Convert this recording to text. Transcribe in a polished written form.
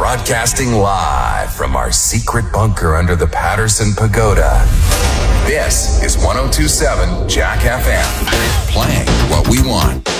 Broadcasting live from our secret bunker under the Patterson Pagoda. This is 1027 Jack FM. Playing what we want.